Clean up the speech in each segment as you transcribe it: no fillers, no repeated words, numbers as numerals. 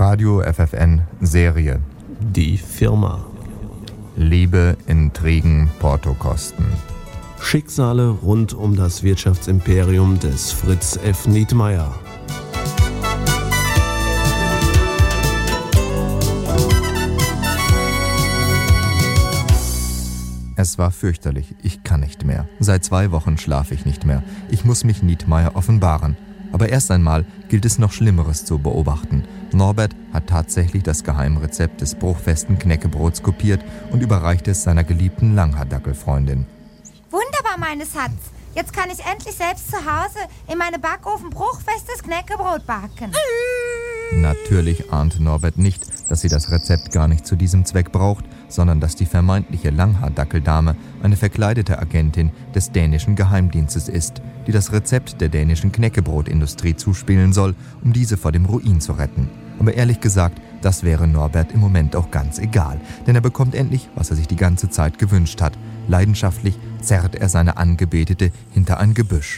Radio FFN Serie. Die Firma. Liebe, Intrigen, Portokosten. Schicksale rund um das Wirtschaftsimperium des Fritz F. Nietmeyer. Es war fürchterlich. Ich kann nicht mehr. Seit 2 Wochen schlafe ich nicht mehr. Ich muss mich Nietmeyer offenbaren. Aber erst einmal gilt es noch Schlimmeres zu beobachten. Norbert hat tatsächlich das Geheimrezept des bruchfesten Knäckebrots kopiert und überreicht es seiner geliebten Langhaar-Dackelfreundin. Wunderbar, meine Schatz. Jetzt kann ich endlich selbst zu Hause in meinem Backofen bruchfestes Knäckebrot backen. Natürlich ahnt Norbert nicht, dass sie das Rezept gar nicht zu diesem Zweck braucht, sondern dass die vermeintliche Langhaar-Dackeldame eine verkleidete Agentin des dänischen Geheimdienstes ist, die das Rezept der dänischen Knäckebrotindustrie zuspielen soll, um diese vor dem Ruin zu retten. Aber ehrlich gesagt, das wäre Norbert im Moment auch ganz egal, denn er bekommt endlich, was er sich die ganze Zeit gewünscht hat. Leidenschaftlich zerrt er seine Angebetete hinter ein Gebüsch.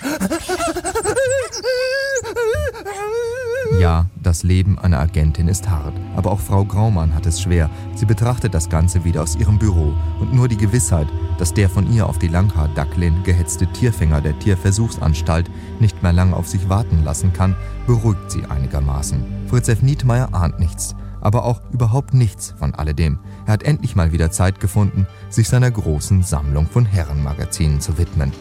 Ja, das Leben einer Agentin ist hart, aber auch Frau Graumann hat es schwer. Sie betrachtet das Ganze wieder aus ihrem Büro und nur die Gewissheit, dass der von ihr auf die Langhaar-Dacklin gehetzte Tierfänger der Tierversuchsanstalt nicht mehr lange auf sich warten lassen kann, beruhigt sie einigermaßen. Fritz F. Nietmeyer ahnt nichts, aber auch überhaupt nichts von alledem. Er hat endlich mal wieder Zeit gefunden, sich seiner großen Sammlung von Herrenmagazinen zu widmen.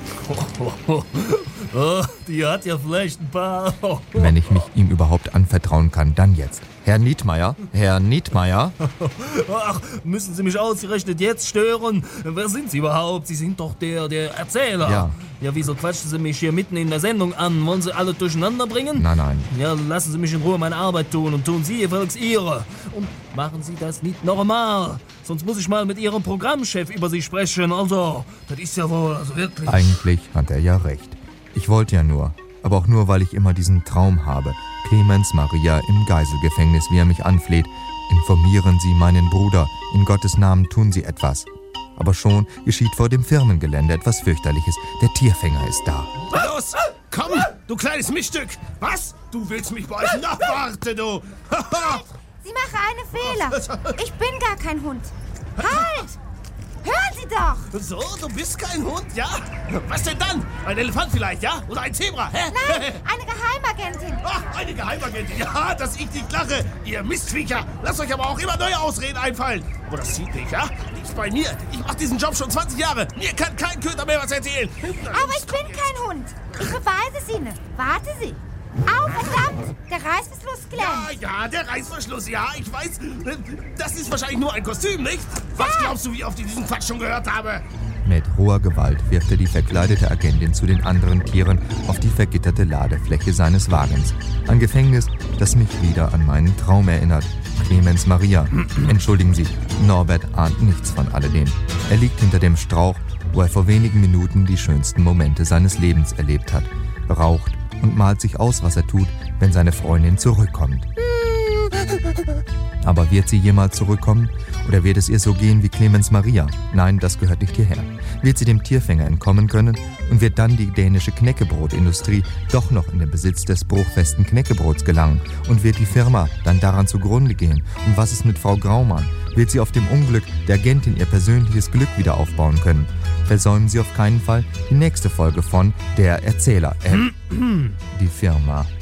Oh, die hat ja vielleicht ein paar. Wenn ich mich ihm überhaupt anvertrauen kann, dann jetzt. Herr Nietmeyer? Herr Nietmeyer? Ach, müssen Sie mich ausgerechnet jetzt stören? Wer sind Sie überhaupt? Sie sind doch der Erzähler. Ja. Ja, wieso quatschen Sie mich hier mitten in der Sendung an? Wollen Sie alle durcheinander bringen? Nein. Ja, lassen Sie mich in Ruhe meine Arbeit tun und tun Sie jeweils Ihre. Und machen Sie das nicht nochmal. Sonst muss ich mal mit Ihrem Programmchef über Sie sprechen. Also, das ist ja wohl, also wirklich. Eigentlich hat er ja recht. Ich wollte ja nur, aber auch nur, weil ich immer diesen Traum habe. Clemens Maria im Geiselgefängnis, wie er mich anfleht. Informieren Sie meinen Bruder. In Gottes Namen tun Sie etwas. Aber schon geschieht vor dem Firmengelände etwas fürchterliches. Der Tierfänger ist da. Los, komm, du kleines Mischstück. Was? Du willst mich beißen? Na, warte, du. Sie machen einen Fehler. Ich bin gar kein Hund. Halt! Hören Sie doch! So, du bist kein Hund, ja? Was denn dann? Ein Elefant vielleicht, ja? Oder ein Zebra, hä? Nein, eine Geheimagentin. Ach, eine Geheimagentin. Ja, dass ich nicht lache. Ihr Mistviecher. Lasst euch aber auch immer neue Ausreden einfallen. Aber das zieht nicht, ja? Nichts bei mir. Ich mach diesen Job schon 20 Jahre. Mir kann kein Köter mehr was erzählen. Aber ich bin kein Hund. Ich beweise es Ihnen. Warten Sie. Au, verdammt! Der Reißverschluss glänzt. Ja, der Reißverschluss, ja, ich weiß. Das ist wahrscheinlich nur ein Kostüm, nicht? Was glaubst du, wie oft ich diesen Quatsch schon gehört habe? Mit hoher Gewalt wirft er die verkleidete Agentin zu den anderen Tieren auf die vergitterte Ladefläche seines Wagens. Ein Gefängnis, das mich wieder an meinen Traum erinnert. Clemens Maria. Entschuldigen Sie, Norbert ahnt nichts von alledem. Er liegt hinter dem Strauch, wo er vor wenigen Minuten die schönsten Momente seines Lebens erlebt hat. Raucht und malt sich aus, was er tut, wenn seine Freundin zurückkommt. Aber wird sie jemals zurückkommen? Oder wird es ihr so gehen wie Clemens Maria? Nein, das gehört nicht hierher. Wird sie dem Tierfänger entkommen können? Und wird dann die dänische Knäckebrotindustrie doch noch in den Besitz des bruchfesten Knäckebrots gelangen? Und wird die Firma dann daran zugrunde gehen? Und was ist mit Frau Graumann? Wird sie auf dem Unglück der Agentin ihr persönliches Glück wieder aufbauen können? Versäumen Sie auf keinen Fall die nächste Folge von Der Erzähler. Die Firma.